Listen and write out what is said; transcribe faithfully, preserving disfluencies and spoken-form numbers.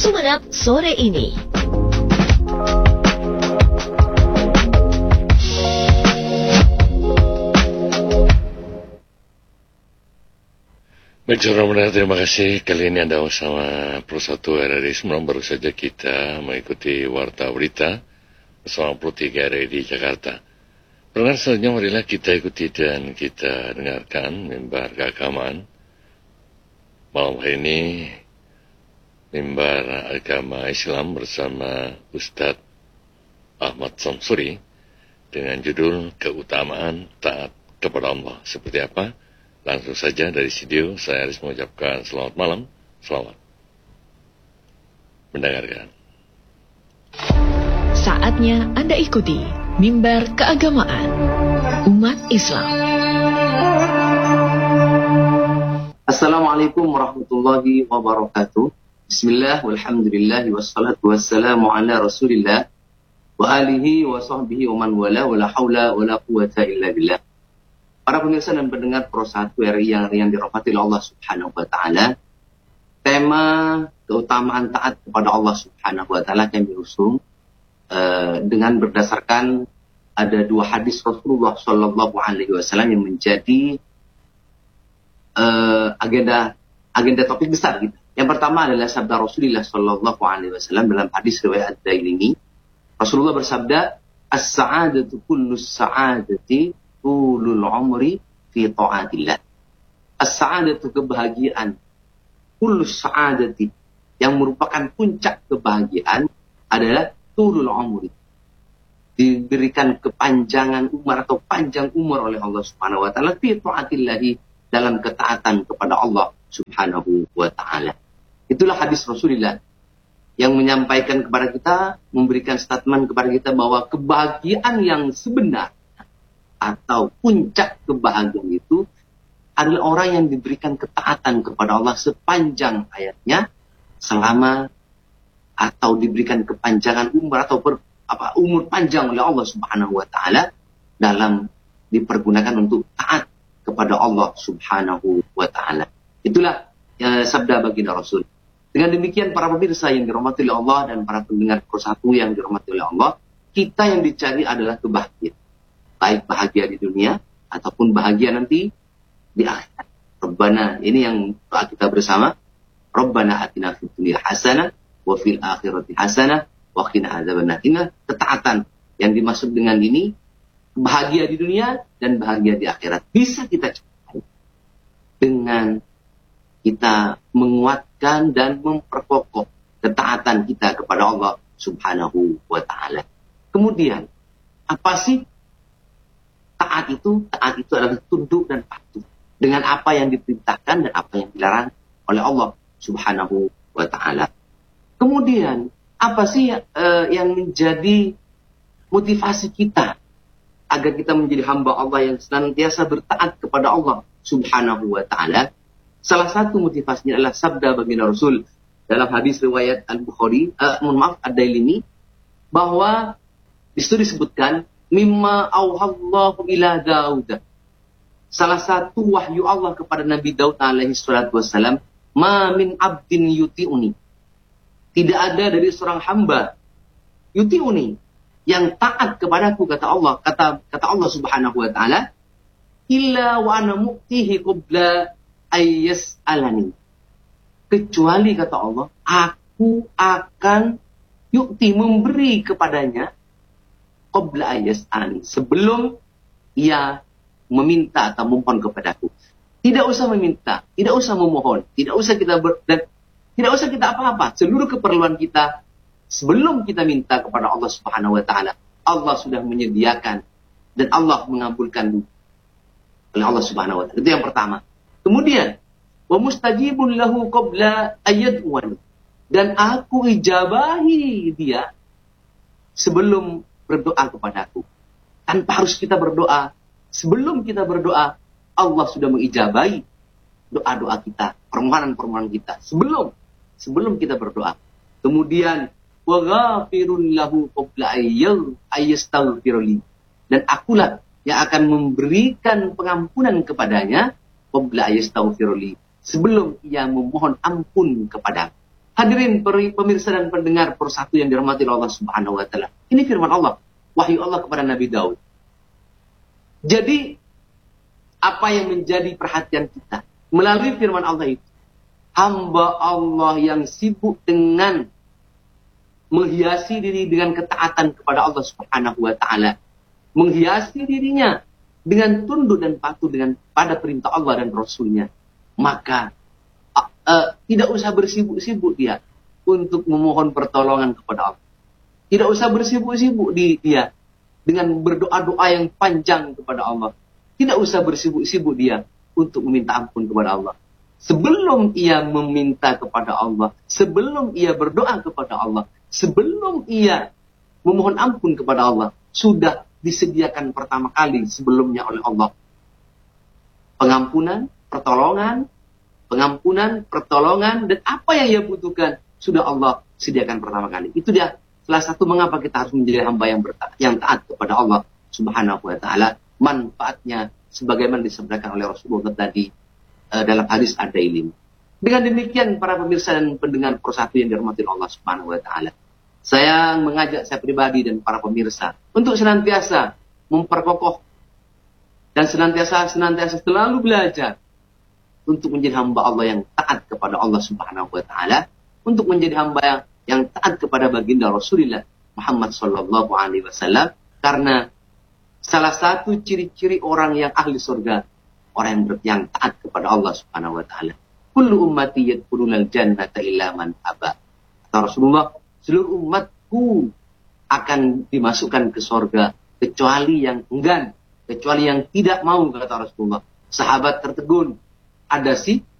Sumenep sore ini. Baik, saudara, terima kasih. Kali ini Anda bersama Pro satu R R I Semarang. Baru saja kita mengikuti Warta Berita bersama Pro tiga R R I di Jakarta. Pendengar selanjutnya, marilah kita ikuti dan kita dengarkan mimbar keagamaan. Malam hari ini, mimbar agama Islam bersama Ustadz Ahmad Samsuri dengan judul Keutamaan Taat kepada Allah. Seperti apa? Langsung saja dari studio, saya harus mengucapkan selamat malam, selamat mendengarkan. Saatnya Anda ikuti Mimbar Keagamaan Umat Islam. Assalamualaikum warahmatullahi wabarakatuh. Bismillah, walhamdulillah, wassalatu wassalamu ala rasulillah wa alihi wa sahbihi wa man wala, wa la hawla wa la quwata illa billah. Para pemirsa dan pendengar Pro satu R I yang, yang dirahmati oleh Allah Subhanahu wa Ta'ala, tema keutamaan taat kepada Allah Subhanahu wa Ta'ala yang diusung uh, dengan berdasarkan ada dua hadis Rasulullah Shallallahu Alaihi Wasallam yang menjadi uh, agenda agenda topik besar gitu. Yang pertama adalah sabda Rasulullah Shallallahu Alaihi Wasallam dalam hadis riwayat Ad-Dailimi. Rasulullah bersabda, "As-sa'adatu kullu sa'adati tulul umri fi ta'atillah." As-sa'adatu, kebahagiaan, kullu sa'adati, yang merupakan puncak kebahagiaan adalah tulul umri, diberikan kepanjangan umur atau panjang umur oleh Allah Subhanahu wa Ta'ala fi ta'atillah, dalam ketaatan kepada Allah Subhanahu wa Ta'ala. Itulah hadis Rasulullah yang menyampaikan kepada kita, memberikan statement kepada kita bahwa kebahagiaan yang sebenar atau puncak kebahagiaan itu adalah orang yang diberikan ketaatan kepada Allah sepanjang hayatnya, selama atau diberikan kepanjangan umur atau per, apa, umur panjang oleh Allah Subhanahu wa Ta'ala dalam dipergunakan untuk taat kepada Allah Subhanahu wa Ta'ala. Itulah ya, sabda baginda Rasul. Dengan demikian, para pemirsa yang dirahmati oleh Allah dan para pendengar Pro satu yang dirahmati oleh Allah, kita yang dicari adalah kebahagiaan. Baik bahagia di dunia ataupun bahagia nanti di akhirat. Rabbana, ini yang doa kita bersama. Rabbana atina fid dunya hasanah wa fil akhirati hasanah wa qina adzabannar. Ini ketaatan yang dimaksud dengan ini, bahagia di dunia dan bahagia di akhirat. Bisa kita capai dengan kita menguatkan dan memperkokoh ketaatan kita kepada Allah Subhanahu wa Ta'ala. Kemudian, apa sih taat itu? Taat itu adalah tunduk dan patuh dengan apa yang diperintahkan dan apa yang dilarang oleh Allah Subhanahu wa Ta'ala. Kemudian, apa sih uh, yang menjadi motivasi kita agar kita menjadi hamba Allah yang senantiasa bertaat kepada Allah Subhanahu wa Ta'ala? Salah satu motivasinya adalah sabda baginda Rasul dalam hadis riwayat Al-Bukhari, uh, mohon maaf, Ad-Dailimi, bahwa disitu disebutkan mimma auhallahu ila Daud. Salah satu wahyu Allah kepada Nabi Daud alaihi salatu wassalam, ma min abdin yuti'uni. Tidak ada dari seorang hamba yuti'uni yang taat kepadaku, kata Allah, kata kata Allah Subhanahu wa Ta'ala, illa wa ana mu'tihi qabla ayyas alani. Kecuali, kata Allah, aku akan yu'ti, memberi kepadanya, qabla ayas ani, sebelum ia meminta atau memohon kepadaku. Tidak usah meminta, tidak usah memohon, tidak usah kita ber, dan tidak usah kita apa-apa. Seluruh keperluan kita sebelum kita minta kepada Allah Subhanahu wa Ta'ala, Allah sudah menyediakan dan Allah mengabulkan oleh Allah Subhanahu wa Ta'ala. Itu yang pertama. Kemudian, wa mustajibun lahu qabla ayyad'uani, dan aku ijabahi dia sebelum berdoa kepadaku. Tanpa harus kita berdoa, sebelum kita berdoa, Allah sudah mengijabahi doa-doa kita, permohonan-permohonan kita sebelum sebelum kita berdoa. Kemudian, wa ghafirun lahu qabla ayyastaghfirli, dan akulah yang akan memberikan pengampunan kepadanya qabla ayyastaghfirli, sebelum ia memohon ampun kepada. Hadirin pemirsa dan pendengar persatu yang dirahmati Allah Subhanahu wa taala. Ini firman Allah, wahyu Allah kepada Nabi Daud. Jadi apa yang menjadi perhatian kita melalui firman Allah itu, hamba Allah yang sibuk dengan menghiasi diri dengan ketaatan kepada Allah Subhanahu wa taala, menghiasi dirinya dengan tunduk dan patuh dengan pada perintah Allah dan Rasulnya, maka Uh, tidak usah bersibuk-sibuk dia untuk memohon pertolongan kepada Allah. Tidak usah bersibuk-sibuk di, dia dengan berdoa-doa yang panjang kepada Allah. Tidak usah bersibuk-sibuk dia untuk meminta ampun kepada Allah. Sebelum ia meminta kepada Allah, sebelum ia berdoa kepada Allah, sebelum ia memohon ampun kepada Allah, sudah disediakan pertama kali sebelumnya oleh Allah pengampunan, pertolongan, pengampunan, pertolongan, dan apa yang ia butuhkan sudah Allah sediakan pertama kali. Itu dia salah satu mengapa kita harus menjadi hamba yang bertaat, yang taat kepada Allah Subhanahu wa taala. Manfaatnya sebagaimana disebutkan oleh Rasulullah tadi uh, dalam hadis Ad-Dailimi. Dengan demikian para pemirsa dan pendengar persatu yang dirahmati Allah Subhanahu wa taala, saya mengajak saya pribadi dan para pemirsa untuk senantiasa memperkokoh dan senantiasa senantiasa selalu belajar untuk menjadi hamba Allah yang taat kepada Allah Subhanahu wa taala, untuk menjadi hamba yang, yang taat kepada baginda Rasulullah Muhammad sallallahu alaihi wasallam, karena salah satu ciri-ciri orang yang ahli surga, orang yang, ber, yang taat kepada Allah Subhanahu wa taala. Kullu ummati yadkhulunal jannata illa man aba. Kata Rasulullah, seluruh umatku akan dimasukkan ke surga kecuali yang enggan, kecuali yang tidak mau, kata Rasulullah. Sahabat tertegun. Ada si